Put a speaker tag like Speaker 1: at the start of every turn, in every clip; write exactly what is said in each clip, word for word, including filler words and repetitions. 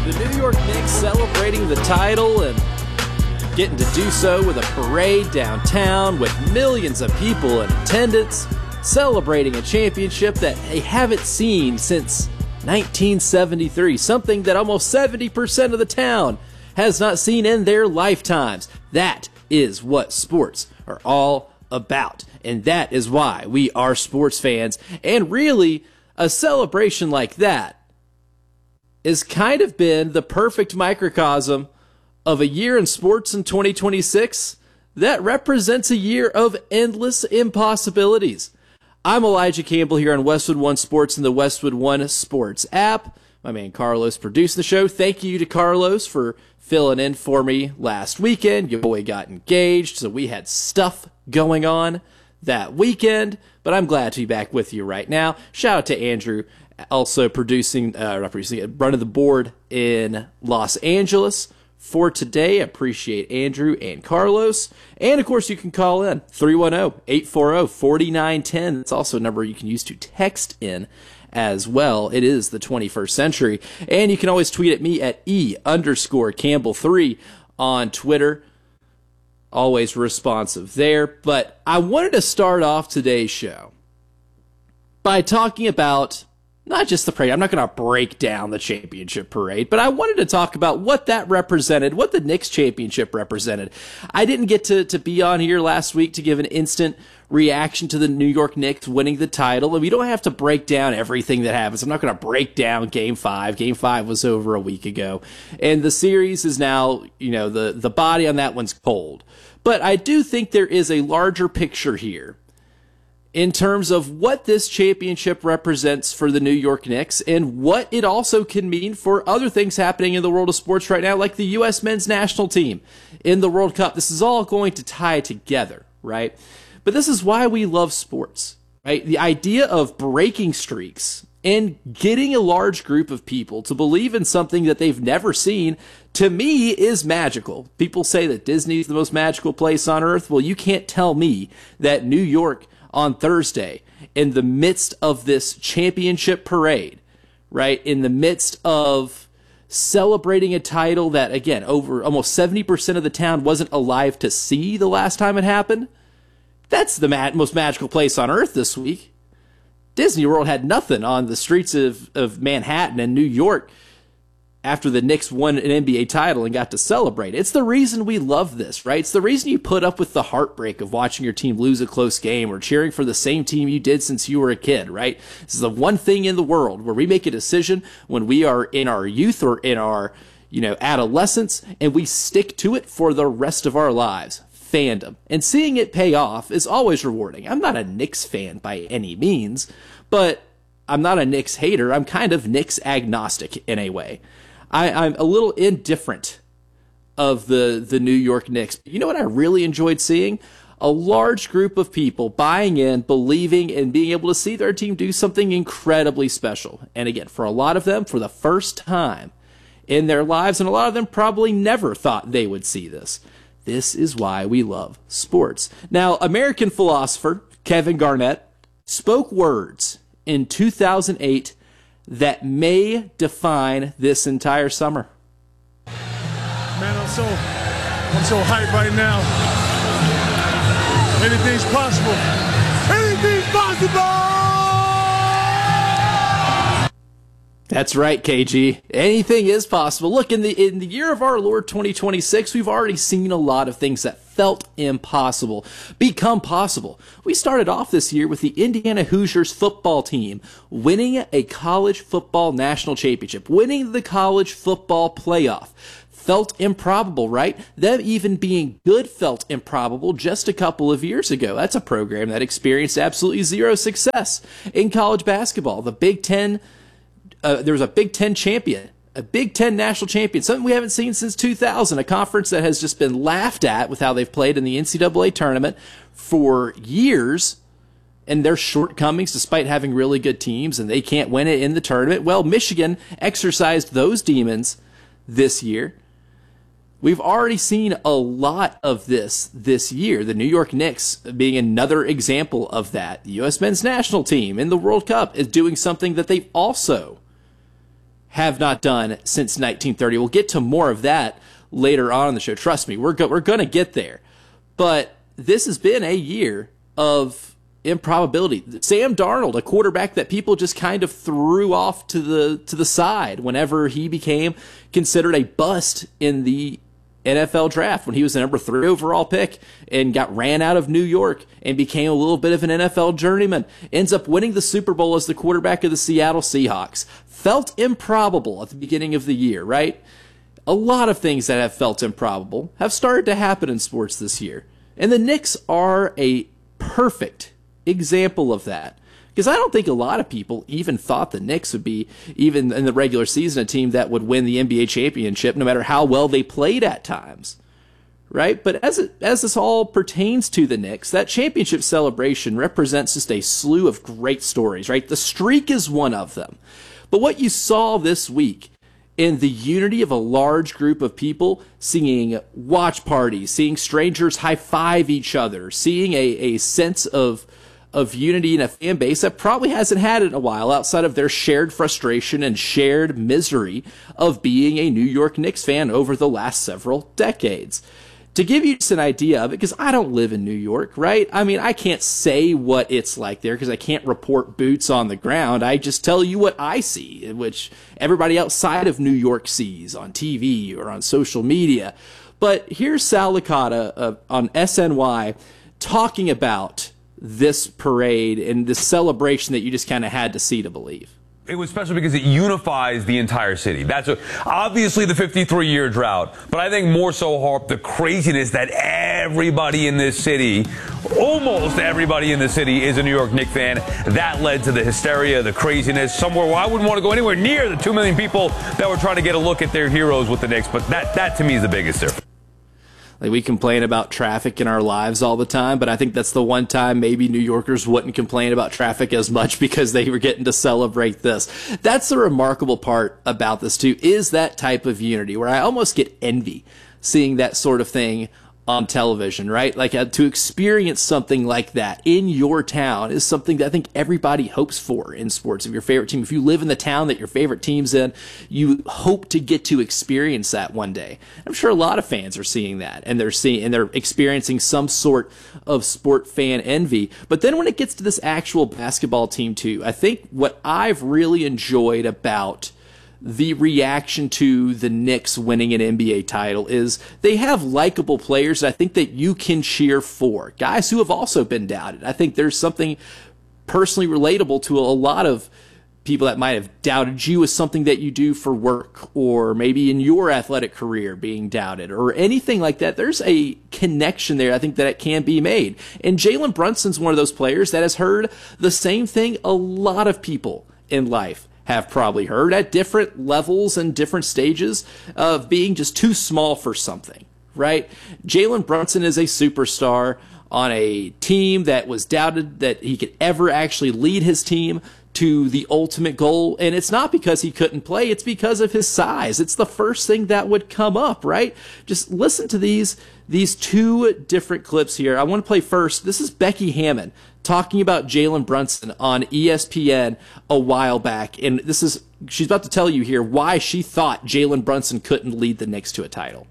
Speaker 1: The New York Knicks celebrating the title and getting to do so with a parade downtown with millions of people in attendance, celebrating a championship that they haven't seen since nineteen seventy-three, something that almost seventy percent of the town has not seen in their lifetimes. That is what sports are all about, and that is why we are sports fans. And really, a celebration like that has kind of been the perfect microcosm of a year in sports in twenty twenty-six that represents a year of endless impossibilities. I'm Elijah Campbell here on Westwood One Sports and the Westwood One Sports app. My man Carlos produced the show. Thank you to Carlos for filling in for me last weekend. Your boy got engaged, so we had stuff going on that weekend, but I'm glad to be back with you right now. Shout out to Andrew, also producing, uh, not producing, running the board in Los Angeles for today. Appreciate Andrew and Carlos. And of course, you can call in three one zero, eight four zero, four nine one zero. It's also a number you can use to text in as well. It is the twenty-first century. And you can always tweet at me at E underscore Campbell three on Twitter. Always responsive there. But I wanted to start off today's show by talking about not just the parade. I'm not going to break down the championship parade, but I wanted to talk about what that represented, what the Knicks championship represented. I didn't get to, to be on here last week to give an instant reaction to the New York Knicks winning the title, and we don't have to break down everything that happens. I'm not going to break down Game five. Game five was over a week ago, and the series is now, you know, the, the body on that one's cold. But I do think there is a larger picture here in terms of what this championship represents for the New York Knicks and what it also can mean for other things happening in the world of sports right now, like the U S men's national team in the World Cup. This is all going to tie together, right? But this is why we love sports, right? The idea of breaking streaks and getting a large group of people to believe in something that they've never seen, to me, is magical. People say that Disney is the most magical place on earth. Well, you can't tell me that New York on Thursday, in the midst of this championship parade, right, in the midst of celebrating a title that, again, over almost seventy percent of the town wasn't alive to see the last time it happened, that's the ma- most magical place on earth this week. Disney World had nothing on the streets of, of Manhattan and New York after the Knicks won an N B A title and got to celebrate. It's the reason we love this, right? It's the reason you put up with the heartbreak of watching your team lose a close game or cheering for the same team you did since you were a kid, right? This is the one thing in the world where we make a decision when we are in our youth or in our, you know, adolescence, and we stick to it for the rest of our lives. Fandom. And seeing it pay off is always rewarding. I'm not a Knicks fan by any means, but I'm not a Knicks hater. I'm kind of Knicks agnostic in a way. I, I'm a little indifferent of the, the New York Knicks. You know what I really enjoyed seeing? A large group of people buying in, believing, and being able to see their team do something incredibly special. And again, for a lot of them, for the first time in their lives, and a lot of them probably never thought they would see this. This is why we love sports. Now, American philosopher Kevin Garnett spoke words in two thousand eight that may define this entire summer.
Speaker 2: Man, I'm so, I'm so hyped right now. Anything's possible. Anything's possible!
Speaker 1: That's right, K G. Anything is possible. Look, in the in the year of our Lord twenty twenty-six, we've already seen a lot of things that felt impossible become possible. We started off this year with the Indiana Hoosiers football team winning a college football national championship, winning the college football playoff. Felt improbable, right? Them even being good felt improbable just a couple of years ago. That's a program that experienced absolutely zero success in college basketball. The Big Ten Uh, there was a Big Ten champion, a Big Ten national champion, something we haven't seen since two thousand, a conference that has just been laughed at with how they've played in the N C double A tournament for years, and their shortcomings despite having really good teams, and they can't win it in the tournament. Well, Michigan exercised those demons this year. We've already seen a lot of this this year. The New York Knicks being another example of that. The U S men's national team in the World Cup is doing something that they've also have not done since nineteen thirty. We'll get to more of that later on in the show. Trust me, we're go- we're going to get there. But this has been a year of improbability. Sam Darnold, a quarterback that people just kind of threw off to the to the side whenever he became considered a bust in the N F L draft, when he was the number three overall pick and got ran out of New York and became a little bit of an N F L journeyman, ends up winning the Super Bowl as the quarterback of the Seattle Seahawks. Felt improbable at the beginning of the year, right? A lot of things that have felt improbable have started to happen in sports this year. And the Knicks are a perfect example of that. Because I don't think a lot of people even thought the Knicks would be, even in the regular season, a team that would win the N B A championship no matter how well they played at times. Right? But as it, as this all pertains to the Knicks, that championship celebration represents just a slew of great stories, right? The streak is one of them. But what you saw this week in the unity of a large group of people, seeing watch parties, seeing strangers high-five each other, seeing a, a sense of of unity in a fan base that probably hasn't had it in a while, outside of their shared frustration and shared misery of being a New York Knicks fan over the last several decades. To give you just an idea of it, because I don't live in New York, right? I mean, I can't say what it's like there because I can't report boots on the ground. I just tell you what I see, which everybody outside of New York sees on T V or on social media. But here's Sal Licata uh, on S N Y talking about this parade and this celebration that you just kind of had to see to believe.
Speaker 3: It was special because it unifies the entire city. That's a, obviously the fifty-three year drought, but I think more so, Harp, the craziness that everybody in this city, almost everybody in the city, is a New York Knicks fan. That led to the hysteria, the craziness, somewhere where I wouldn't want to go anywhere near the two million people that were trying to get a look at their heroes with the Knicks. But that, that to me is the biggest difference.
Speaker 1: Like, we complain about traffic in our lives all the time, but I think that's the one time maybe New Yorkers wouldn't complain about traffic as much because they were getting to celebrate this. That's the remarkable part about this, too, is that type of unity where I almost get envy seeing that sort of thing on television, right? Like, uh, to experience something like that in your town is something that I think everybody hopes for in sports. If your favorite team, if you live in the town that your favorite team's in, you hope to get to experience that one day. I'm sure a lot of fans are seeing that, and they're seeing, and they're experiencing some sort of sport fan envy. But then when it gets to this actual basketball team too, I think what I've really enjoyed about the reaction to the Knicks winning an N B A title is they have likable players I think that you can cheer for. Guys who have also been doubted. I think there's something personally relatable to a lot of people that might have doubted you as something that you do for work, or maybe in your athletic career being doubted, or anything like that. There's a connection there I think that it can be made. And Jalen Brunson's one of those players that has heard the same thing a lot of people in life have probably heard at different levels and different stages of being just too small for something, right? Jalen Brunson is a superstar on a team that was doubted that he could ever actually lead his team to the ultimate goal. And it's not because he couldn't play, it's because of his size. It's the first thing that would come up, right? Just listen to these, these two different clips here. I want to play first. This is Becky Hammon talking about Jalen Brunson on E S P N a while back. And this is, she's about to tell you here why she thought Jalen Brunson couldn't lead the Knicks to a title.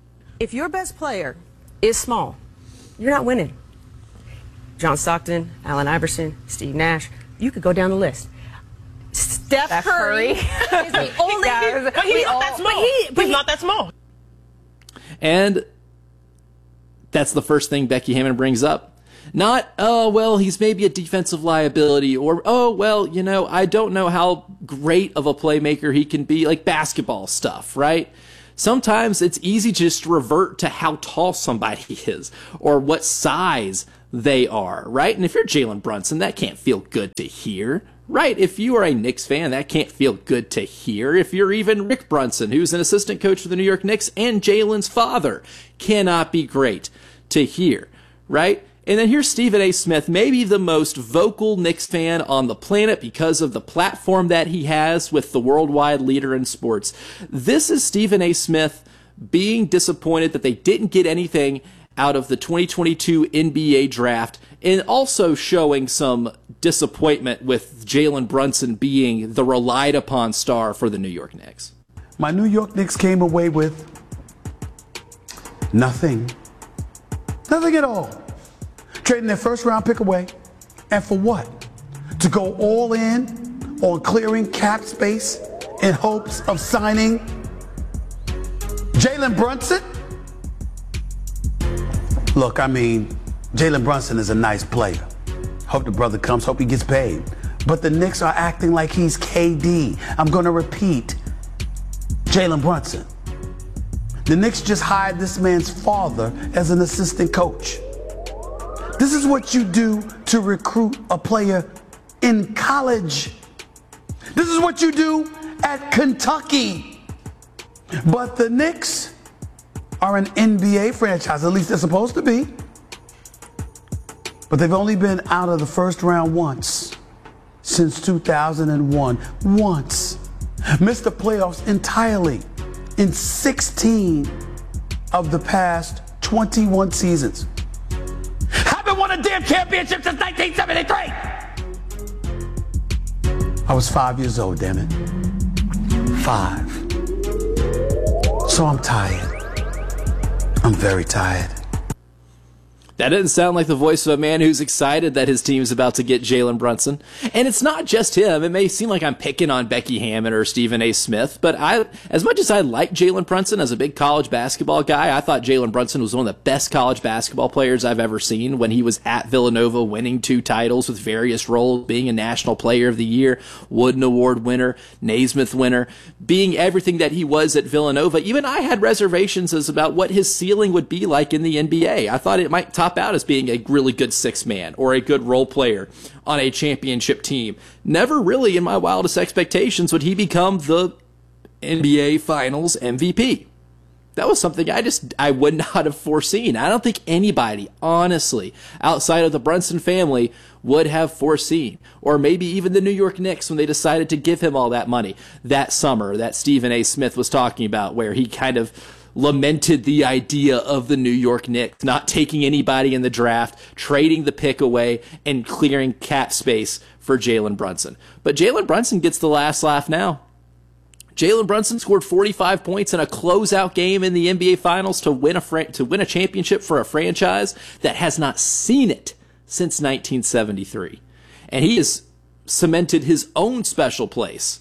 Speaker 4: If your best player is small, you're not winning. John Stockton, Allen Iverson, Steve Nash, you could go down the list. Steph, Steph Curry is the only,
Speaker 5: yeah, but he's not that small. But he, but he's not that small.
Speaker 1: And that's the first thing Becky Hammon brings up. Not, oh, well, he's maybe a defensive liability, or, oh, well, you know, I don't know how great of a playmaker he can be, like basketball stuff, right? Sometimes it's easy to just revert to how tall somebody is or what size they are, right? And if you're Jalen Brunson, that can't feel good to hear, right? If you are a Knicks fan, that can't feel good to hear. If you're even Rick Brunson, who's an assistant coach for the New York Knicks and Jalen's father, cannot be great to hear, right? And then here's Stephen A. Smith, maybe the most vocal Knicks fan on the planet because of the platform that he has with the worldwide leader in sports. This is Stephen A. Smith being disappointed that they didn't get anything out of the twenty twenty-two N B A draft and also showing some disappointment with Jalen Brunson being the relied upon star for the New York Knicks.
Speaker 6: My New York Knicks came away with nothing. Nothing at all. Trading their first round pick away. And for what? To go all in on clearing cap space in hopes of signing Jalen Brunson? Look, I mean, Jalen Brunson is a nice player. Hope the brother comes, hope he gets paid. But the Knicks are acting like he's K D. I'm going to repeat, Jalen Brunson. The Knicks just hired this man's father as an assistant coach. This is what you do to recruit a player in college. This is what you do at Kentucky. But the Knicks are an N B A franchise, at least they're supposed to be. But they've only been out of the first round once since two thousand one. Once. Missed the playoffs entirely in sixteen of the past twenty-one seasons. Haven't won a damn championship since nineteen seventy-three. I was five years old, damn it. Five. So I'm tired. I'm very tired.
Speaker 1: That doesn't sound like the voice of a man who's excited that his team's about to get Jalen Brunson. And it's not just him. It may seem like I'm picking on Becky Hammon or Stephen A. Smith, but I, as much as I like Jalen Brunson as a big college basketball guy, I thought Jalen Brunson was one of the best college basketball players I've ever seen when he was at Villanova, winning two titles with various roles, being a National Player of the Year, Wooden Award winner, Naismith winner, being everything that he was at Villanova. Even I had reservations as about what his ceiling would be like in the N B A. I thought it might top out as being a really good six man or a good role player on a championship team. Never really in my wildest expectations would he become the N B A Finals M V P. That was something I just, I would not have foreseen. I don't think anybody, honestly, outside of the Brunson family would have foreseen. Or maybe even the New York Knicks when they decided to give him all that money that summer that Stephen A. Smith was talking about, where he kind of lamented the idea of the New York Knicks not taking anybody in the draft, trading the pick away, and clearing cap space for Jalen Brunson. But Jalen Brunson gets the last laugh now. Jalen Brunson scored forty-five points in a closeout game in the N B A Finals to win a fran- to win a championship for a franchise that has not seen it since nineteen seventy-three. And he has cemented his own special place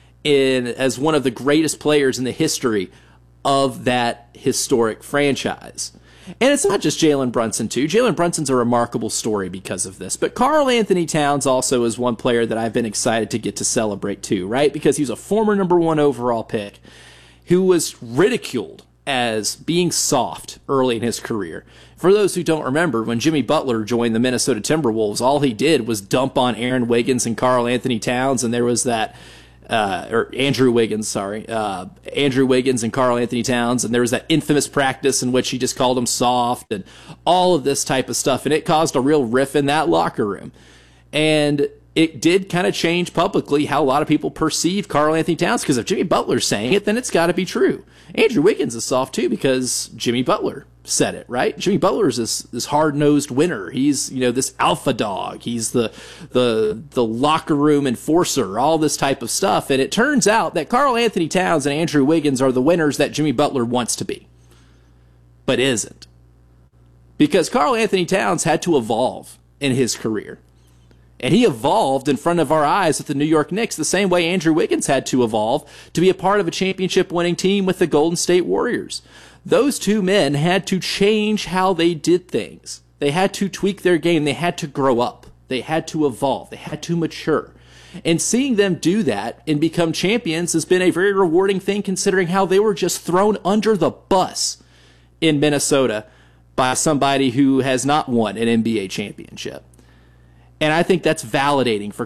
Speaker 1: in as one of the greatest players in the history of that historic franchise. And it's not just Jalen Brunson, too. Jalen Brunson's a remarkable story because of this. But Karl Anthony Towns also is one player that I've been excited to get to celebrate, too, right? Because he's a former number one overall pick who was ridiculed as being soft early in his career. For those who don't remember, when Jimmy Butler joined the Minnesota Timberwolves, all he did was dump on Aaron Wiggins and Karl Anthony Towns, and there was that Uh, or Andrew Wiggins, sorry, uh, Andrew Wiggins and Karl Anthony Towns, and there was that infamous practice in which he just called him soft and all of this type of stuff, and it caused a real riff in that locker room. And it did kind of change publicly how a lot of people perceive Karl Anthony Towns, because if Jimmy Butler's saying it, then it's got to be true. Andrew Wiggins is soft too because Jimmy Butler said it, right? Jimmy Butler is this, this hard-nosed winner. He's, you know, this alpha dog. He's the the the locker room enforcer, all this type of stuff. And it turns out that Karl Anthony Towns and Andrew Wiggins are the winners that Jimmy Butler wants to be, but isn't. Because Karl Anthony Towns had to evolve in his career. And he evolved in front of our eyes with the New York Knicks the same way Andrew Wiggins had to evolve to be a part of a championship-winning team with the Golden State Warriors. Those two men had to change how they did things. They had to tweak their game. They had to grow up. They had to evolve. They had to mature. And seeing them do that and become champions has been a very rewarding thing, considering how they were just thrown under the bus in Minnesota by somebody who has not won an N B A championship. And I think that's validating for